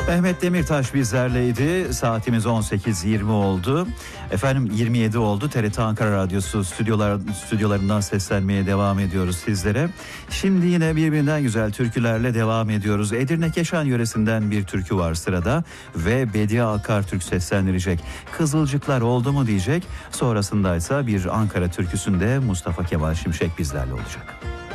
Mehmet Demirtaş bizlerleydi. Saatimiz 18:20 oldu. Efendim 27 oldu. TRT Ankara Radyosu stüdyolarından seslenmeye devam ediyoruz sizlere. Şimdi yine birbirinden güzel türkülerle devam ediyoruz. Edirne Keşan yöresinden bir türkü var sırada ve Bediye Akartürk seslendirecek. Kızılcıklar oldu mu diyecek. Sonrasındaysa bir Ankara türküsünde Mustafa Kemal Şimşek bizlerle olacak.